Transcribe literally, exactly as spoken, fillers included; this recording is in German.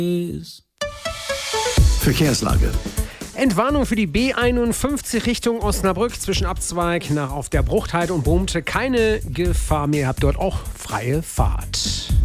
Verkehrslage. Entwarnung für die B einundfünfzig Richtung Osnabrück zwischen Abzweig nach auf der Bruchtheide und Bohmte. Keine Gefahr mehr, habt dort auch freie Fahrt.